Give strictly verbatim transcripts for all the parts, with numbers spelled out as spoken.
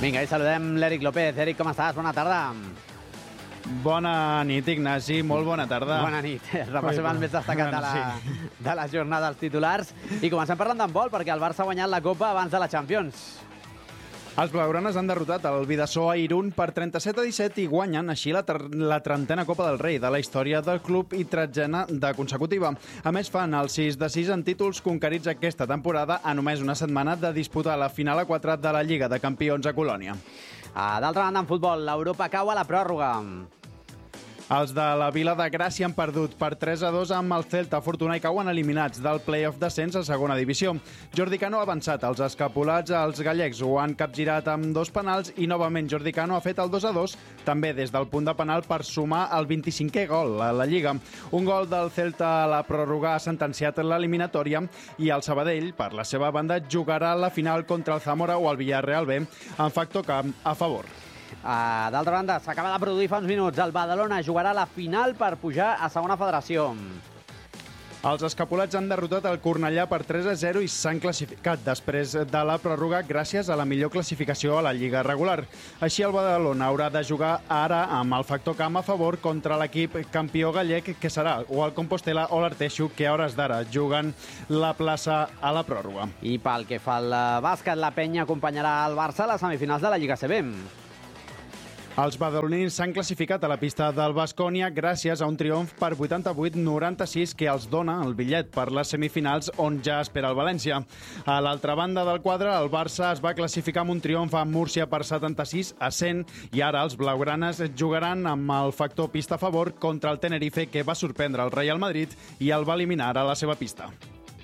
Vinga, i saludem l'Eric López. Eric, com estàs? Bona tarda. Bona nit, Ignasi. Molt bona tarda. Bona nit. Repassem el més destacat de la, de la jornada dels titulars. I comencem parlant d'handbol, perquè el Barça ha guanyat la Copa abans de la Champions. Els blaugranes han derrotat el Vidasoa a Irún per trenta-set a disset i guanyen així la, la trentena Copa del Rei de la història del club i tretzena de consecutiva. A més, fan el sis de sis en títols conquerits aquesta temporada a només una setmana de disputar la final a quatre de la Lliga de Campions a Colònia. D'altra banda, en futbol, l'Europa cau a la pròrroga. Els de la Vila de Gràcia han perdut per tres a dos amb el Celta Fortuna i cauen eliminats del play-off descens a segona divisió. Jordi Cano ha avançat. Els escapulats, els gallecs, ho han capgirat amb dos penals i novament Jordi Cano ha fet el dos a dos, també des del punt de penal per sumar el vint-i-cinquè gol a la Lliga. Un gol del Celta a la pròrroga ha sentenciat l'eliminatòria i el Sabadell, per la seva banda, jugarà la final contra el Zamora o el Villarreal B en factor camp a favor. Uh, D'altra banda, s'acaba de produir fa uns minuts. El Badalona jugarà la final per pujar a segona federació. Els escapulats han derrotat el Cornellà per tres a zero i s'han classificat després de la pròrroga gràcies a la millor classificació a la Lliga regular. Així, el Badalona haurà de jugar ara amb el factor camp a favor contra l'equip campió gallec, que serà o el Compostela o l'Arteixo, que a hores d'ara juguen la plaça a la pròrroga. I pel que fa al bàsquet, la Penya acompanyarà el Barça a les semifinals de la Lliga C B. Els badalonins s'han classificat a la pista del Baskonia gràcies a un triomf per vuitanta-vuit a noranta-sis que els dona el bitllet per les semifinals on ja espera el València. A l'altra banda del quadre, el Barça es va classificar amb un triomf a Múrcia per setanta-sis a cent i ara els blaugranes jugaran amb el factor pista a favor contra el Tenerife, que va sorprendre el Real Madrid i el va eliminar a la seva pista.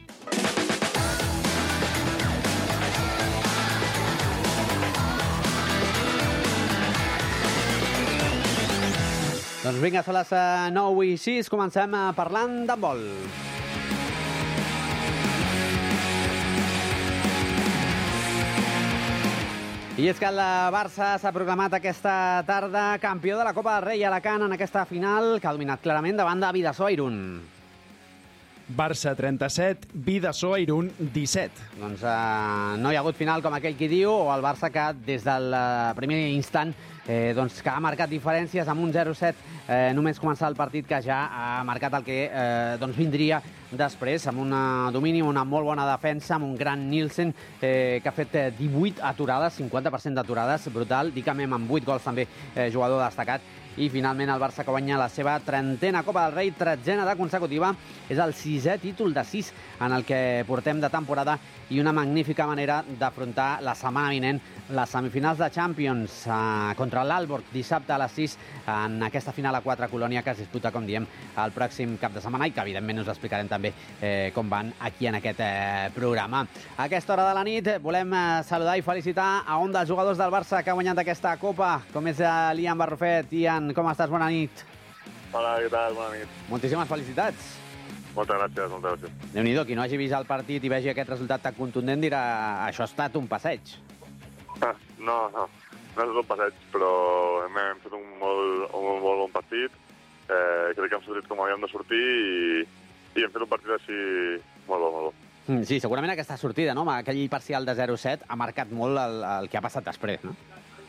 Doncs vinga, són les nou i sis, comencem parlant d'handbol. I és que el Barça s'ha proclamat aquesta tarda campió de la Copa del Rei a Alacant en aquesta final, que ha dominat clarament davant de Vidasoa Irún. Barça trenta-set, Vidasoa Irún disset. Doncs eh, no hi ha hagut final com aquell qui diu, o el Barça que des del primer instant eh, doncs, que ha marcat diferències amb un zero set eh, només començar el partit, que ja ha marcat el que eh, doncs vindria després, amb un domini, una molt bona defensa, amb un gran Nielsen eh, que ha fet divuit aturades, cinquanta per cent d'aturades, brutal. Dicamem amb vuit gols també, eh, jugador destacat. I finalment el Barça, que guanya la seva trentena Copa del Rei, tretzena de consecutiva, és el sisè títol de sis en el que portem de temporada i una magnífica manera d'afrontar la setmana vinent les semifinals de Champions eh, contra l'Aalborg dissabte a les sis en aquesta final a quatre a Colònia, que es disputa, com diem, el pròxim cap de setmana i que evidentment us explicarem també eh, com van aquí en aquest eh, programa. A aquesta hora de la nit volem eh, saludar i felicitar a un dels jugadors del Barça que ha guanyat aquesta Copa, com és eh, l'Ian Barrufet. Ian, com estàs? Bona nit. Hola, què tal? Bona nit. Moltíssimes felicitats. Moltes gràcies, moltes gràcies. Déu-n'hi-do, qui no hagi vist el partit i vegi aquest resultat tan contundent dirà això ha estat un passeig. Ah, no, no, no és un passeig, però hem, hem fet un molt, un molt, molt bon partit. Eh, crec que hem sortit com havíem de sortir i, i hem fet un partit així molt bo, molt bo. Sí, segurament aquesta sortida, no? Aquell parcial de zero set ha marcat molt el, el que ha passat després, no?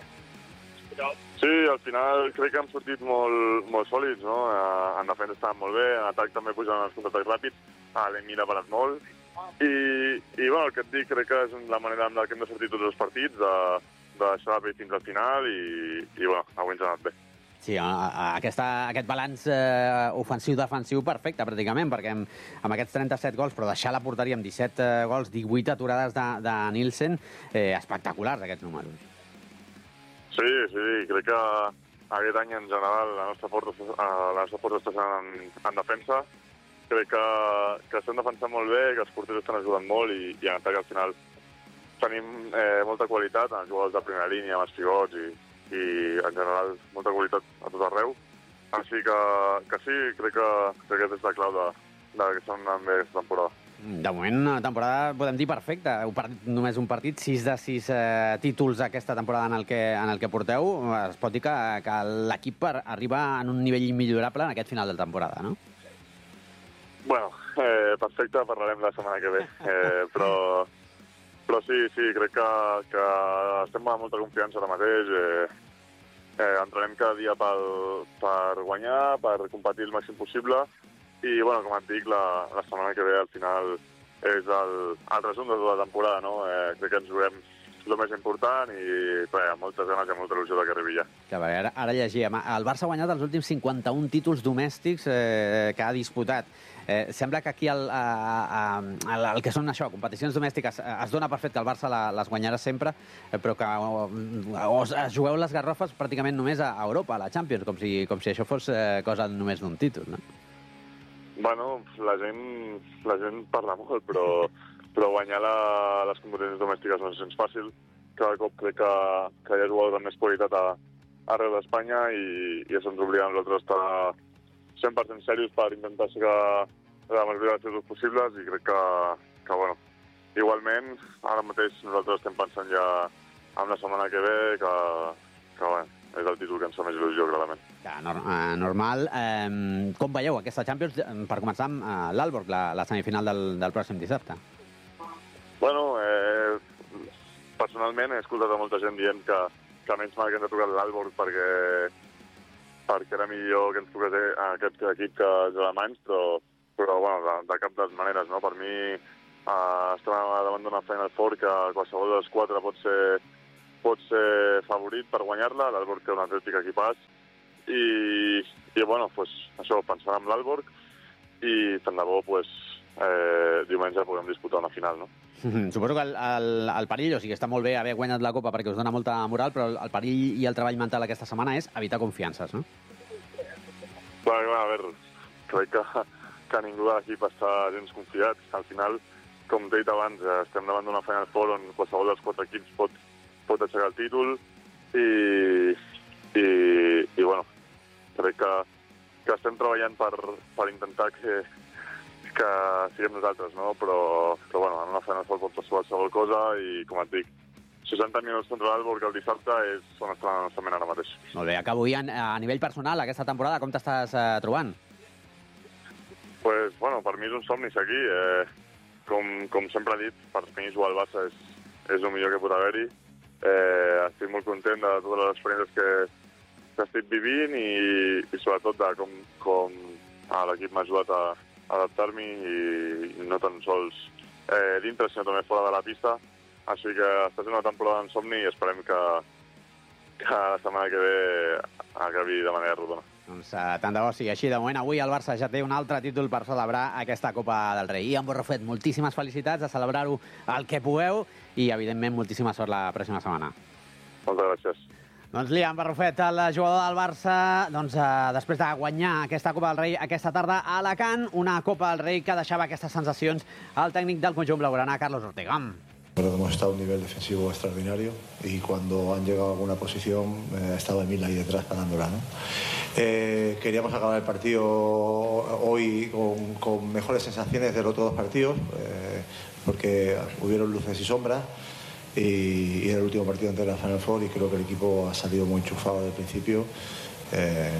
Sí, al final crec que hem sortit molt, molt sòlids, no? En defensa estàvem molt bé, en atac també pujant els contraatacs ràpids, a l'Emil ha parat molt. I, i bueno, el que et dic, crec que és la manera amb la que hem de sortir tots els partits, de, de deixar bé fins al final i, i bueno, avui ens ha anat bé. Sí, aquesta, aquest balanç eh, ofensiu-defensiu perfecte, pràcticament, perquè amb, amb aquests trenta-set gols, però deixar la porteria amb disset eh, gols, divuit aturades de, de Nielsen, eh, espectaculars, aquests números. Sí, sí, crec que aquest any en general la nostra força, la nostra força està sent en, en defensa. Crec que, que estem defensant molt bé, que els porters estan ajudant molt i, i en atac al final tenim eh, molta qualitat en els jugadors de primera línia, amb els pivots i, i en general molta qualitat a tot arreu. Així que, que sí, crec que, que aquest és la clau de, de que estem anant bé aquesta temporada. De moment, una temporada, podem dir, perfecta. Només un partit, sis de sis eh, títols aquesta temporada en el que, en el que porteu. Es pot dir que, que l'equip arriba en un nivell immillorable en aquest final de temporada, no? Bueno, eh, perfecte, parlarem la setmana que ve. Eh, però, Però sí, sí, crec que, que estem amb molta confiança ara mateix. Eh, eh, entrenem cada dia pel, per guanyar, per competir el màxim possible. I, bueno, com et dic, la, la setmana que ve al final és el, el resum de tota la temporada, no? Eh, crec que ens juguem el més important i bé, amb moltes ganes i amb molta il·lusió que arribi ja. Que bé, ara, ara llegíem. El Barça ha guanyat els últims cinquanta-un títols domèstics eh, que ha disputat. Eh, sembla que aquí el, a, a, a, el que són això, competicions domèstiques, es dona per fet que el Barça la, les guanyarà sempre, eh, però que o, o, es jugueu les garrofes pràcticament només a Europa, a la Champions, com si, com si això fos eh, cosa només d'un títol, no? Bueno, la gent, la gent parla molt, però, però guanyar la, les competicions domèstiques no és gens fàcil. Cada cop crec que, que hi ha jugadors amb més qualitat a, arreu d'Espanya i, i això ens obliga a nosaltres estar cent per cent serios per intentar ser la majoria de títols possibles i crec que, que, bueno, igualment, ara mateix nosaltres estem pensant ja en la setmana que ve que, que bueno, és el títol que ens fa més il·lusió, clarament. Ja, nor uh, normal. Um, com veieu aquesta Champions? Per començar amb uh, l'Aalborg, la, la semifinal del, del pròxim dissabte. Bueno, eh, personalment he escoltat a molta gent dient que, que menys mal que ens ha tocat l'Aalborg perquè, perquè era millor que ens toqués aquest equip que els alemanys, però, però bueno, de, de cap de les maneres, no? Per mi eh, estem davant d'una Final Four que qualsevol dels quatre pot ser pot ser favorit per guanyar-la. L'Aalborg té un atlètic equipàs i, i bueno, pues, això, pensant en l'Aalborg i tant de bo, pues, eh, diumenge podem disputar una final, no? Mm-hmm. Suposo que el, el, el perill, o sigui, està molt bé haver guanyat la Copa perquè us dona molta moral, però el, el perill i el treball mental aquesta setmana és evitar confiances, no? Bueno, a veure, crec que, que ningú de l'equip està gens confiat. Al final, com t'he dit abans, estem davant d'una Final Four on qualsevol dels quatre equips pot pot aixecar el títol i, i, i bueno, crec que, que estem treballant per, per intentar que, que siguem nosaltres, no? Però, però bueno, en una Final Four pot passar qualsevol cosa i, com et dic, seixanta minuts contra l'Aalborg el dissabte és on està la nostra ment ara mateix. Molt bé, acabo ja a nivell personal, aquesta temporada, com t'estàs eh, trobant? Pues, bueno, per mi és un somni ser aquí. Eh, com, com sempre he dit, per mi jugar al Barça és, és el millor que pot haver-hi. Eh, estic molt content de totes les experiències que, que estic vivint i, i sobretot de com, com l'equip m'ha ajudat a, a adaptar-m'hi i, i no tan sols eh, dintre, sinó també fora de la pista. Així que està sent una temporada en somni i esperem que, que la setmana que ve acabi de manera rodona. Doncs uh, tant de bo sigui així. De moment, avui el Barça ja té un altre títol per celebrar aquesta Copa del Rei. I en Borrufet, moltíssimes felicitats, a celebrar-ho el que pugueu i, evidentment, moltíssima sort la pròxima setmana. Moltes gràcies. Doncs Liam Barrufet, el jugador del Barça, doncs, uh, després de guanyar aquesta Copa del Rei aquesta tarda a Alacant, una Copa del Rei que deixava aquestes sensacions al tècnic del conjunt blaugrana, Carlos Ortega. Creo que hemos estado a un nivel defensivo extraordinario y cuando han llegado a alguna posición eh, ha estado Emil ahí detrás parándola, ¿no? Eh, queríamos acabar el partido hoy con, con mejores sensaciones de los otros dos partidos eh, porque hubieron luces y sombras y, y era el último partido antes de la Final Four y creo que el equipo ha salido muy enchufado desde el principio. Eh,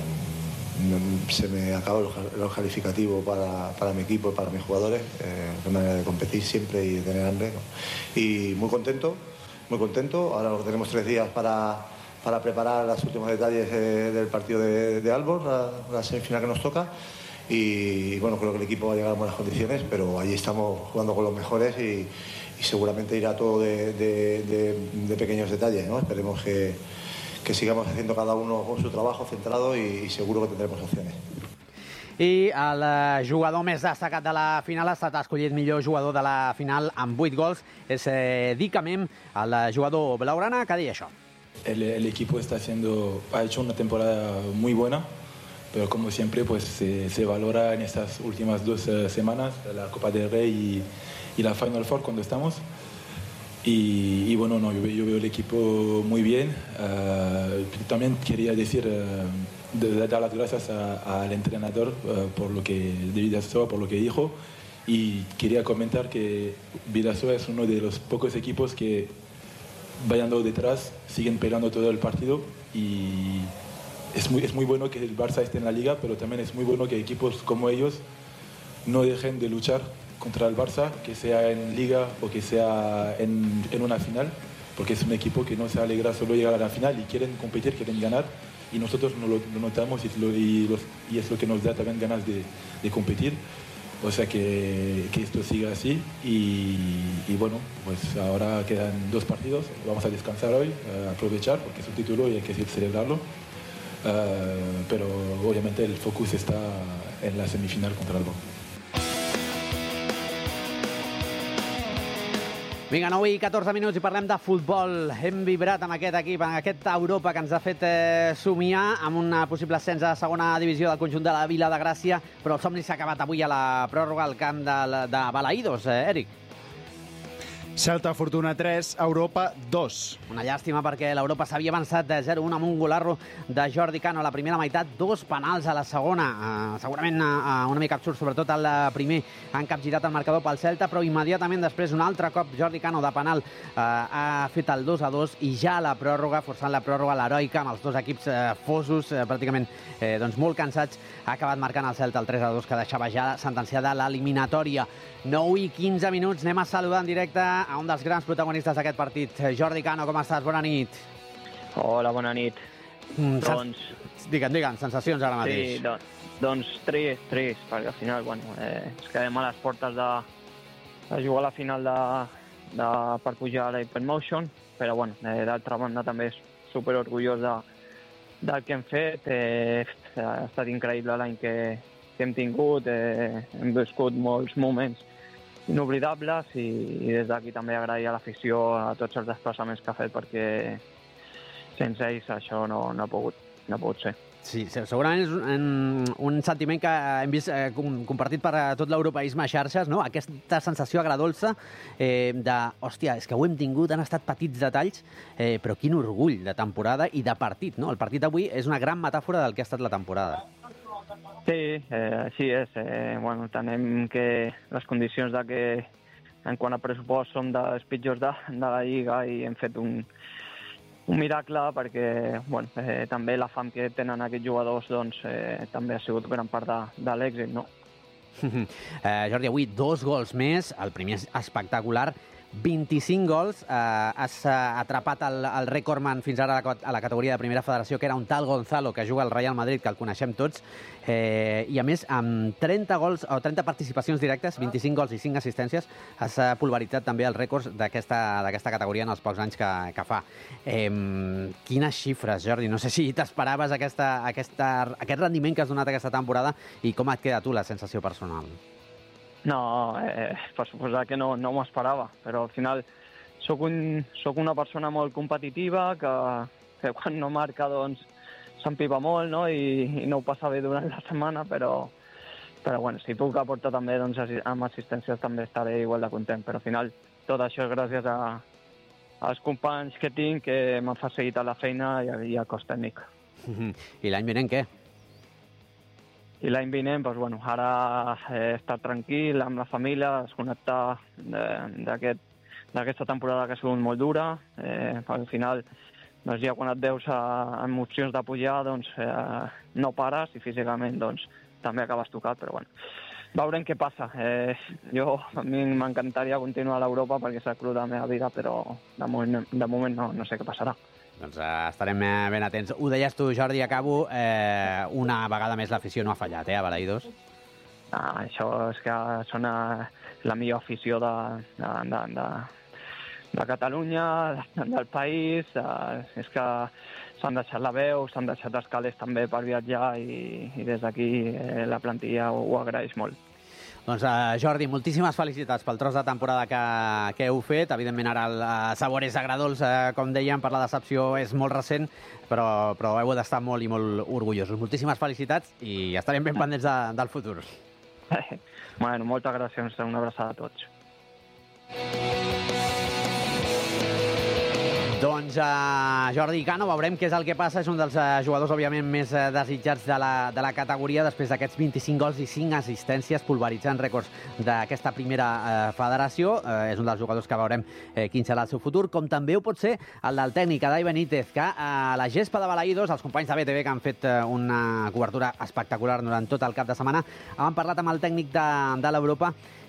se me acabó el calificativo para, para mi equipo y para mis jugadores, eh, de manera de competir siempre y de tener hambre, ¿no? Y muy contento, muy contento. Ahora tenemos tres días para, para preparar los últimos detalles de, del partido de, de Aalborg, la, la semifinal que nos toca. Y, y bueno, creo que el equipo va a llegar en buenas condiciones, pero allí estamos jugando con los mejores y, y seguramente irá todo de, de, de, de pequeños detalles, ¿no? Esperemos que que sigamos haciendo cada uno con su trabajo centrado y, y seguro que tendremos opciones. I el jugador més destacat de la final ha estat escollit millor jugador de la final amb vuit gols. És eh, Dicamem, el jugador blaugrana, que deia això. El, el equipo está haciendo, ha hecho una temporada muy buena, pero como siempre pues se, se valora en estas últimas dos uh, semanas la Copa del Rey y, y la Final Four cuando estamos. Y, y bueno, no, yo, yo veo el equipo muy bien. Uh, también quería decir, uh, de, de dar las gracias a, al entrenador uh, por lo que, de Vidasoa, por lo que dijo. Y quería comentar que Vidasoa es uno de los pocos equipos que vayando detrás, siguen peleando todo el partido. Y es muy, es muy bueno que el Barça esté en la liga, pero también es muy bueno que equipos como ellos no dejen de luchar contra el Barça, que sea en Liga o que sea en, en una final, porque es un equipo que no se alegra solo llegar a la final y quieren competir, quieren ganar, y nosotros no lo, lo notamos y, lo, y, los, y es lo que nos da también ganas de, de competir. O sea que, que esto siga así y, y bueno, pues ahora quedan dos partidos, vamos a descansar hoy, uh, aprovechar porque es un título y hay que celebrarlo, uh, pero obviamente el focus está en la semifinal contra el Barça. Vinga, nou i catorze minuts i parlem de futbol. Hem vibrat amb aquest equip, amb aquesta Europa que ens ha fet eh, somiar amb un possible ascens a segona divisió del conjunt de la Vila de Gràcia, però el somni s'ha acabat avui a la pròrroga al camp de, de Balaïdos, eh, Eric? Celta Fortuna tres, Europa dos. Una llàstima perquè l'Europa s'havia avançat de zero a un amb un golarro de Jordi Cano a la primera meitat, dos penals a la segona. Uh, segurament uh, una mica absurd, sobretot el primer han capgirat el marcador pel Celta, però immediatament després un altre cop Jordi Cano de penal uh, ha fet el dos a dos i ja a la pròrroga, forçant la pròrroga l'heroica amb els dos equips uh, fosos, uh, pràcticament uh, doncs molt cansats, ha acabat marcant el Celta el tres a dos que deixava ja sentenciada l'eliminatòria. nou i quinze minuts, anem a saludar en directe a un dels grans protagonistes d'aquest partit. Jordi Cano, com estàs? Bona nit. Hola, bona nit. Mm, doncs... Digue'm, digue'm, sensacions ara mateix. Sí, doncs, doncs trist, trist, perquè al final, bueno, eh, ens quedem a les portes de, de jugar a la final de, de, per pujar a l'Hypermotion, però bueno, eh, d'altra banda també és superorgullós de, del que hem fet. Eh, ha estat increïble l'any que, que hem tingut, eh, hem viscut molts moments inoblidables i, i des d'aquí també agrair a l'afició a tots els desplaçaments que ha fet perquè sense ells això no, no, ha, pogut, no ha pogut ser. Sí, segurament és un, un sentiment que hem vist eh, compartit per tot l'europeisme a xarxes, no? Aquesta sensació agradolça eh, de, hòstia, és que ho hem tingut, han estat petits detalls, eh, però quin orgull de temporada i de partit, no? El partit d'avui és una gran metàfora del que ha estat la temporada. Sí, eh, així és. Eh, bueno, tenem que les condicions de que en quant a pressupost som dels pitjors de, de la Lliga i hem fet un, un miracle perquè bueno, eh, també la fam que tenen aquests jugadors doncs, eh, també ha sigut gran part de, de l'èxit, no? eh, Jordi, avui dos gols més, el primer és espectacular, vint-i-cinc gols, eh, has atrapat el, el rècordman fins ara a la categoria de primera federació, que era un tal Gonzalo, que juga al Real Madrid, que el coneixem tots, eh, i a més, amb trenta gols o trenta participacions directes, vint-i-cinc gols i cinc assistències, has pulveritzat també els rècords d'aquesta d'aquesta categoria en els pocs anys que, que fa. Eh, quines xifres, Jordi? No sé si t'esperaves aquesta, aquesta, aquest rendiment que has donat aquesta temporada i com et queda tu la sensació personal? No, eh, per suposar que no, no m'ho esperava, però al final soc, un, soc una persona molt competitiva que, que quan no marca doncs s'empipa molt, no? I, i no ho passa bé durant la setmana, però, però bueno, si puc aportar també doncs, amb assistències també estaré igual de content, però al final tot això és gràcies a, als companys que tinc que m'han facilitat la feina i, i el cos tècnic. I l'any vinent què? I l'any vinent, doncs, bueno, ara he estat tranquil amb la família, desconnectar d'aquesta aquest, temporada que ha sigut molt dura. Eh, al final, doncs, ja quan et veus a emocions de pujar, doncs, eh, no pares i físicament doncs, també acabes tocat, però bueno, veurem què passa. Eh, jo, a mi m'encantaria continuar a l'Europa perquè és el club de la meva vida, però de moment, de moment no, no sé què passarà. Doncs eh, estarem ben atents. Ho deies tu, Jordi, acabo. Eh, una vegada més l'afició no ha fallat, eh, a Balaïdos? Ah, això és que sona la millor afició de, de, de, de, de Catalunya, de, del país. Eh, és que s'han deixat la veu, s'han deixat els calés també per viatjar i, i des d'aquí eh, la plantilla ho, ho agraeix molt. Doncs, uh, Jordi, moltíssimes felicitats pel tros de temporada que, que heu fet. Evidentment, ara el uh, sabor és agradolç, uh, com dèiem, per la decepció és molt recent, però, però heu d'estar molt i molt orgullosos. Moltíssimes felicitats i estarem ben pendents de, del futur. Bueno, moltes gràcies. Una abraçada a tots. Doncs uh, Jordi Cano, veurem què és el que passa. És un dels uh, jugadors, òbviament, més uh, desitjats de la, de la categoria després d'aquests vint-i-cinc gols i cinc assistències, pulveritzant rècords d'aquesta primera uh, federació. Uh, és un dels jugadors que veurem uh, quin serà el seu futur, com també ho pot ser el del tècnic, Adai Benítez, que a uh, la gespa de Balaïdos, els companys de B T V que han fet uh, una cobertura espectacular durant tot el cap de setmana, han parlat amb el tècnic de, de l'Europa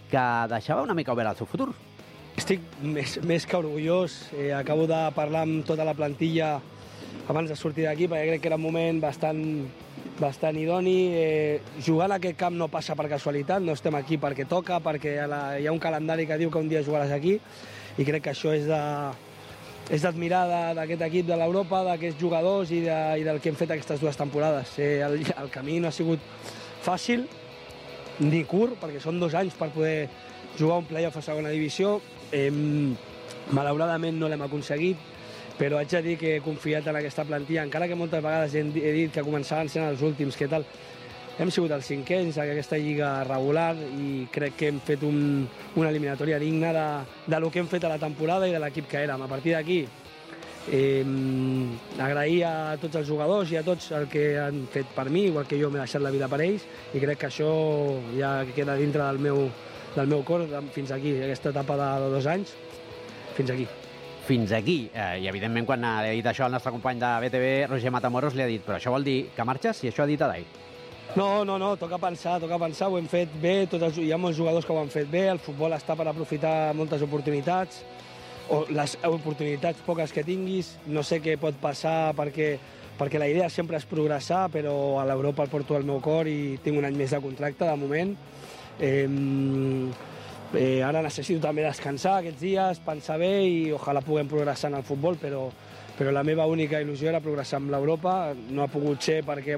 que deixava una mica obert el seu futur. Estic més, més que orgullós. Eh, acabo de parlar amb tota la plantilla abans de sortir d'aquí, perquè crec que era un moment bastant, bastant idoni. Eh, jugar en aquest camp no passa per casualitat, no estem aquí perquè toca, perquè la, hi ha un calendari que diu que un dia jugaràs aquí, i crec que això és de, és d'admirar d'aquest equip de l'Europa, d'aquests jugadors i, de, i del que hem fet aquestes dues temporades. Eh, el, el camí no ha sigut fàcil ni curt, perquè són dos anys per poder jugar un play-off a segona divisió. Eh, malauradament no l'hem aconseguit, però haig de dir que he confiat en aquesta plantilla, encara que moltes vegades he dit que començaven sent els últims, que tal. Hem sigut els cinquens en aquesta lliga regular i crec que hem fet un, una eliminatòria digna de, de lo que hem fet a la temporada i de l'equip que érem. A partir d'aquí, eh, agrair a tots els jugadors i a tots el que han fet per mi, igual que jo m'he deixat la vida per ells, i crec que això ja queda dintre del meu, del meu cor fins aquí, aquesta etapa de, de dos anys, fins aquí. Fins aquí. Eh, I, evidentment, quan ha dit això el nostre company de B T V, Roger Matamoros, li ha dit, però això vol dir que marxes? I això ha dit Adai. No, no, no, toca pensar, toca pensar, ho hem fet bé, tots els, hi ha molts jugadors que ho han fet bé, el futbol està per aprofitar moltes oportunitats, o les oportunitats poques que tinguis, no sé què pot passar perquè, perquè la idea sempre és progressar, però a l'Europa el porto al meu cor i tinc un any més de contracte, de moment. Eh, Eh, ara necessito també descansar aquests dies, pensar bé i ojalà puguem progressar en el futbol, però, però la meva única il·lusió era progressar amb l'Europa. No ha pogut ser perquè